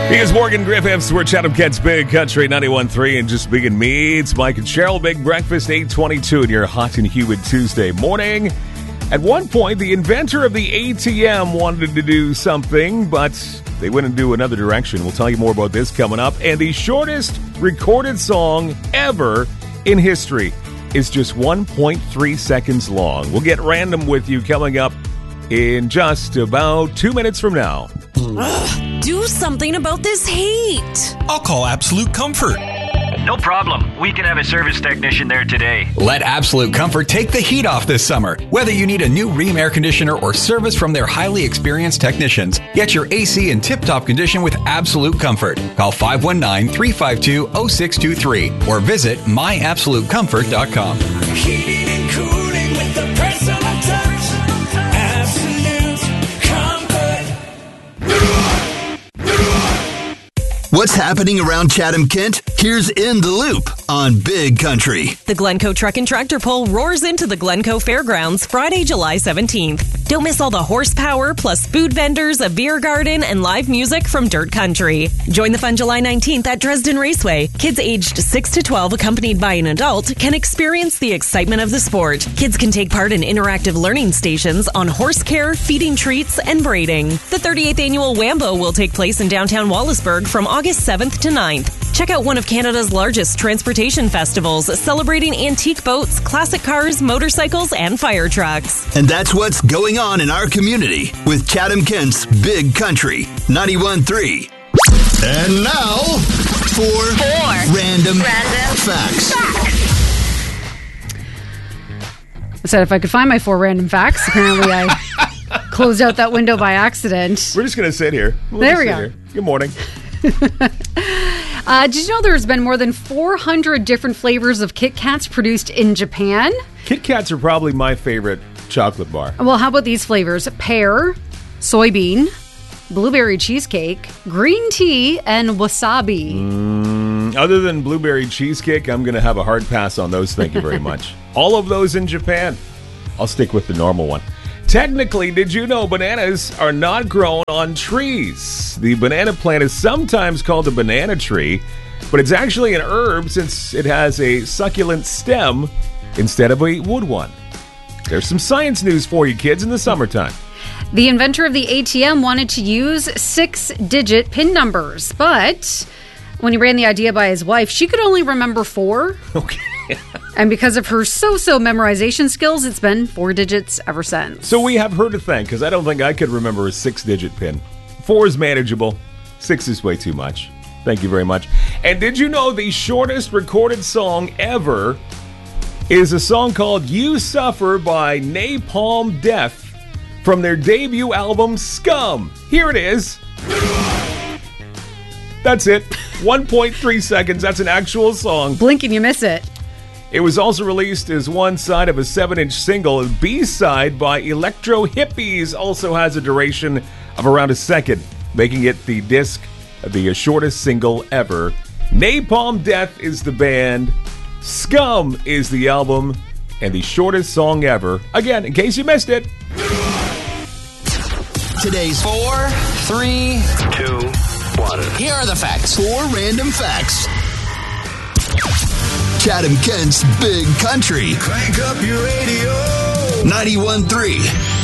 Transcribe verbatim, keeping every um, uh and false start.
He is Morgan Griffiths. We're Chatham Kent's Big Country ninety-one point three, and just being me, it's Mike and Cheryl. Big Breakfast eight twenty-two in your hot and humid Tuesday morning. At one point, the inventor of the A T M wanted to do something, but they went into another direction. We'll tell you more about this coming up. And the shortest recorded song ever in history is just one point three seconds long. We'll get random with you coming up in just about two minutes from now. Ugh, do something about this heat. I'll call Absolute Comfort. No problem. We can have a service technician there today. Let Absolute Comfort take the heat off this summer. Whether you need a new Rheem air conditioner or service from their highly experienced technicians, get your A C in tip-top condition with Absolute Comfort. Call five one nine, three five two, zero six two three or visit my absolute comfort dot com. Heating and cooling with the personal touch. Absolute Comfort. What's happening around Chatham Kent? Here's In the Loop on Big Country. The Glencoe Truck and Tractor Pull roars into the Glencoe Fairgrounds Friday, July seventeenth. Don't miss all the horsepower, plus food vendors, a beer garden, and live music from Dirt Country. Join the fun July nineteenth at Dresden Raceway. Kids aged six to twelve, accompanied by an adult, can experience the excitement of the sport. Kids can take part in interactive learning stations on horse care, feeding treats, and braiding. The thirty-eighth Annual Wambo will take place in downtown Wallaceburg from August seventh to ninth. Check out one of Canada's largest transportation festivals, celebrating antique boats, classic cars, motorcycles, and fire trucks. And that's what's going on in our community with Chatham Kent's Big Country ninety-one point three. And now for, for random, random facts. facts. I said if I could find my four random facts. Apparently I closed out that window by accident. We're just going to sit here. We'll there we sit go. Here. Good morning. uh, did you know there's been more than four hundred different flavors of Kit Kats produced in Japan? Kit Kats are probably my favorite chocolate bar. Well, how about these flavors? Pear, soybean, blueberry cheesecake, green tea, and wasabi. Mm, other than blueberry cheesecake, I'm going to have a hard pass on those. Thank you very much. All of those in Japan. I'll stick with the normal one. Technically, did you know bananas are not grown on trees? The banana plant is sometimes called a banana tree, but it's actually an herb since it has a succulent stem instead of a wood one. There's some science news for you kids in the summertime. The inventor of the A T M wanted to use six-digit PIN numbers, but when he ran the idea by his wife, she could only remember four. Okay. And because of her so-so memorization skills, it's been four digits ever since. So we have her to thank, because I don't think I could remember a six-digit pin. Four is manageable. Six is way too much. Thank you very much. And did you know the shortest recorded song ever is a song called You Suffer by Napalm Death from their debut album, Scum. Here it is. That's it. one point three seconds. That's an actual song. Blink and you miss it. It was also released as one side of a seven-inch single. A B-side by Electro Hippies also has a duration of around a second, making it the disc, the shortest single ever. Napalm Death is the band. Scum is the album. And the shortest song ever. Again, in case you missed it. Today's Four, three, Two, one. here are the facts. four random facts. Chatham Kent's Big Country Crank up your radio. ninety-one point three.